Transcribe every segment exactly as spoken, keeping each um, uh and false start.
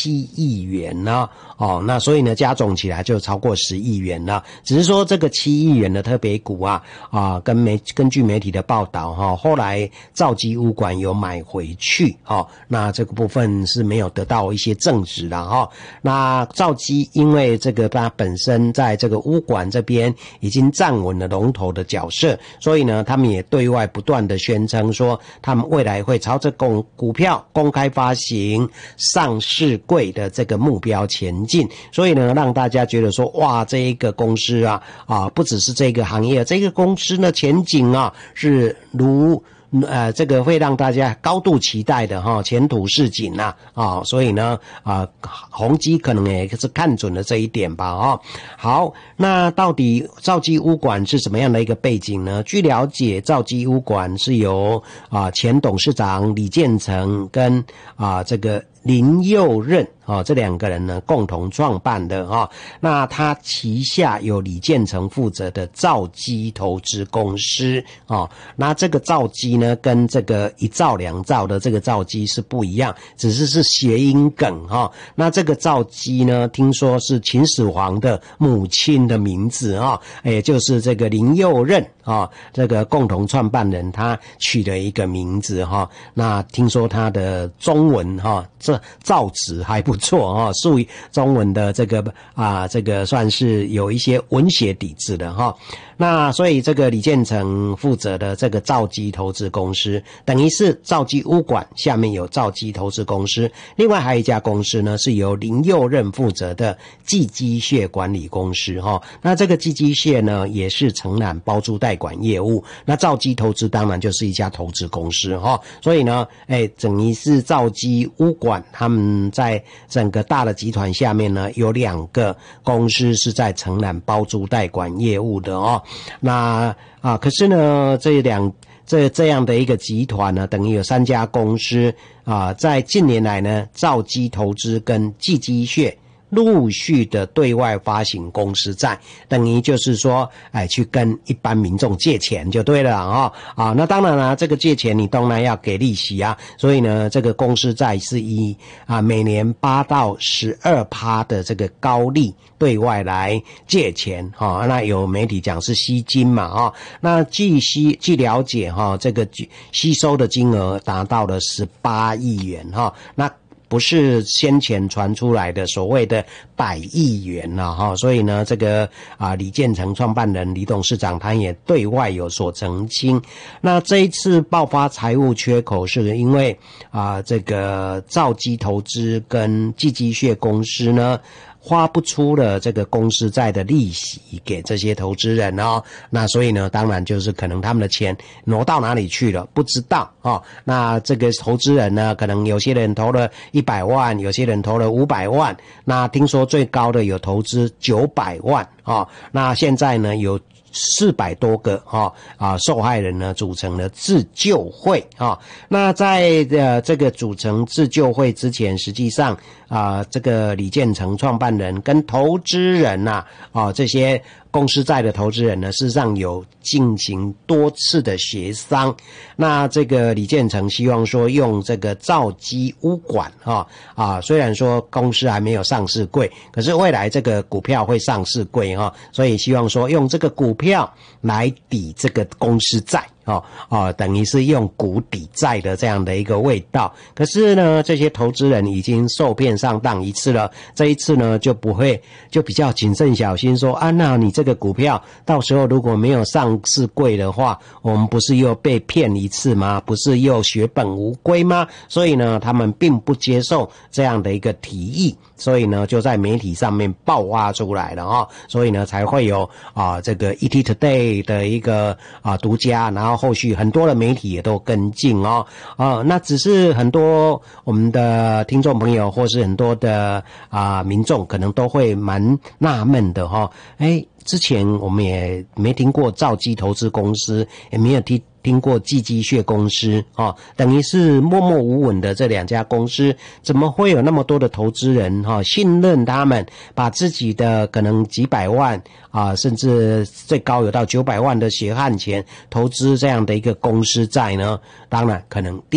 七亿元呢，哦，那所以呢加总起来就超过十亿元了。只是说这个七亿元的特别股啊，啊，跟媒根据媒体的报道哈、哦，后来兆基物管有买回去哦，那这个部分是没有得到一些证实的哈、哦。那兆基因为这个它本身在这个物管这边已经站稳了龙头的角色，所以呢，他们也对外不断的宣称说，他们未来会朝着公股票公开发行、上市柜的这个目标前进。所以呢，让大家觉得说，哇，这一个公司啊，啊，不只是这个行业，这个公司呢前景啊是如。呃，这个会让大家高度期待的哈，前途似锦呐啊，所以呢啊，宏基可能也是看准了这一点吧啊。好，那到底兆基物管是什么样的一个背景呢？据了解，兆基物管是由啊前董事长李建成跟啊这个林佑任哦，这两个人呢共同创办的哈、哦。那他旗下有李建成负责的兆基投资公司哦。那这个兆基呢，跟这个一兆两兆的这个兆基是不一样，只是是谐音梗哈、哦。那这个兆基呢，听说是秦始皇的母亲的名字啊、哦，也就是这个林佑任啊、哦，这个共同创办人他取了一个名字哈、哦。那听说他的中文哈、哦，这造词还不错哈、哦，属于中文的这个啊，这个算是有一些文学底子的哈、哦。那所以这个李建成负责的这个兆基投资公司，等于是兆基物管下面有兆基投资公司，另外还有一家公司呢是由林佑任负责的技机械管理公司哈、哦。那这个技机械呢也是承揽包租代管业务，那兆基投资当然就是一家投资公司哈、哦。所以呢，哎，等于是兆基物管他们在整个大的集团下面呢有两个公司是在承揽包租代管业务的哦。那啊，可是呢，这两这这样的一个集团呢，等于有三家公司啊，在近年来呢，兆基投资跟技机械陆续的对外发行公司债，等于就是说，哎，去跟一般民众借钱就对了啊、哦、啊！那当然了，这个借钱你当然要给利息啊，所以呢，这个公司债是以啊每年八到十二趴的这个高利对外来借钱哈、哦。那有媒体讲是吸金嘛啊、哦，那据吸据了解哈、哦，这个吸收的金额达到了十八亿元哈、哦，那。不是先前传出来的所谓的百亿元了哈，所以呢，这个啊李建成创办人李董事长他也对外有所澄清。那这一次爆发财务缺口，是因为啊这个兆基投资跟技机械公司呢。花不出了这个公司债的利息给这些投资人哦，那所以呢，当然就是可能他们的钱挪到哪里去了，不知道哦。那这个投资人呢，可能有些人投了一百万，有些人投了五百万，那听说最高的有投资九百万哦。那现在呢有。四百多个哈 啊, 啊受害人呢组成了自救会啊。那在呃这个组成自救会之前，实际上啊这个李建成创办人跟投资人呐 啊, 啊这些公司债的投资人呢，事实上有进行多次的协商。那这个李建成希望说用这个兆基物管哈 啊, 啊，虽然说公司还没有上市柜，可是未来这个股票会上市柜哈，所以希望说用这个股票来抵这个公司债。哦哦，等于是用股抵债的这样的一个味道。可是呢，这些投资人已经受骗上当一次了，这一次呢就不会，就比较谨慎小心说啊，那你这个股票到时候如果没有上市柜的话，我们不是又被骗一次吗？不是又血本无归吗？所以呢，他们并不接受这样的一个提议，所以呢就在媒体上面爆发出来了啊、哦，所以呢才会有啊这个 E T Today 的一个啊独家，然后后续很多的媒体也都跟进哦，啊，那只是很多我们的听众朋友或是很多的啊民众可能都会蛮纳闷的哈、哦，哎，之前我们也没听过兆基投资公司，也没有听。听过技机械公司哦，等于是默默无闻的这两家公司，怎么会有那么多的投资人哈、哦、信任他们，把自己的可能几百万啊，甚至最高有到九百万的血汗钱投资这样的一个公司债呢？当然，可能第一个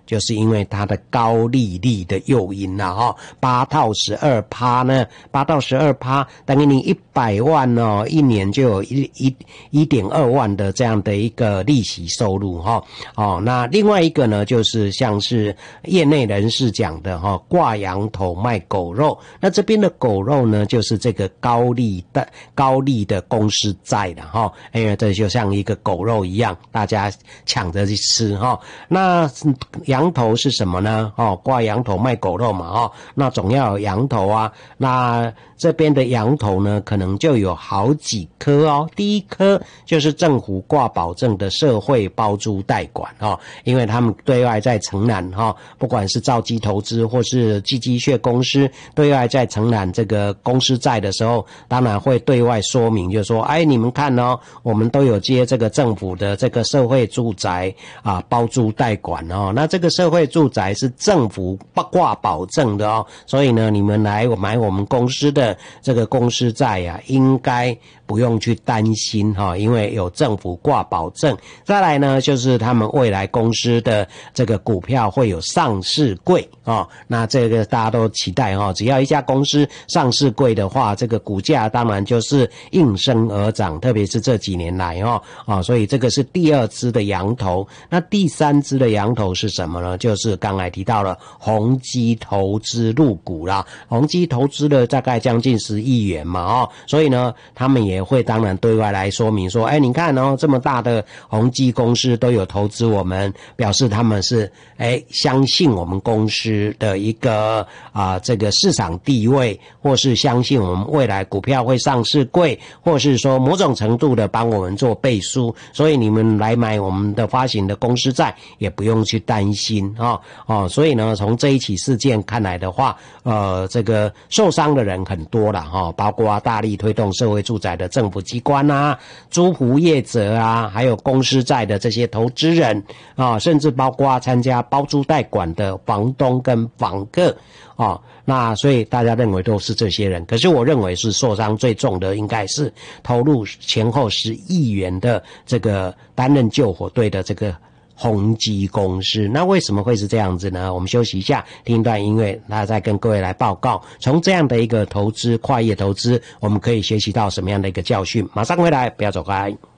就是因为它的高利率的诱因啦哈，八到十二趴呢，八到十二趴等于你一百万哦，一年就有一一一点二万的这样的一个利息收入哈。哦，那另外一个呢，就是像是业内人士讲的哈，挂羊头卖狗肉。那这边的狗肉呢，就是这个高利的高利的公司债的哈，因为这就像一个狗肉一样，大家抢着去吃哈。那羊头是什么呢？哦，挂羊头卖狗肉嘛哦，那总要有羊头啊。那这边的羊头呢，可能就有好几颗哦。第一颗就是政府挂保证的社会包租代管哦，因为他们对外在承揽哈，不管是兆基投资或是寄机械公司，对外在承揽这个公司债的时候，当然会对外说明，就是说，哎，你们看哦，我们都有接这个政府的这个社会住宅啊包租代管哦。那这个社会住宅是政府挂保证的哦，所以呢，你们来买我们公司的这个公司债啊，应该不用去担心哈，因为有政府挂保证。再来呢，就是他们未来公司的这个股票会有上市柜哦，那这个大家都期待哈，只要一家公司上市柜的话，这个股价当然就是应声而涨，特别是这几年来哦哦，所以这个是第二支的羊头。那第三支的羊头是什么呢？就是刚才提到了宏基投资入股啦，宏基投资了大概将近十亿元嘛哦，所以呢，他们也会当然对外来说明说，哎，你看哦，这么大的宏基公司都有投资我们，表示他们是哎相信我们公司的一个啊、呃、这个市场地位，或是相信我们未来股票会上市柜，或是说某种程度的帮我们做背书，所以你们来买我们的发行的公司债也不用去担心哦哦，所以呢，从这一起事件看来的话，呃，这个受伤的人很多了哈、哦，包括大力推动社会住宅的政府机关啊、租户业者啊，还有公司债的这些投资人啊，甚至包括参加包租代管的房东跟房客啊，那所以大家认为都是这些人，可是我认为是受伤最重的应该是投入前后十亿元的这个担任救火队的这个宏基公司。那为什么会是这样子呢？我们休息一下，听一段音乐，那再跟各位来报告，从这样的一个投资跨业投资，我们可以学习到什么样的一个教训。马上回来，不要走开。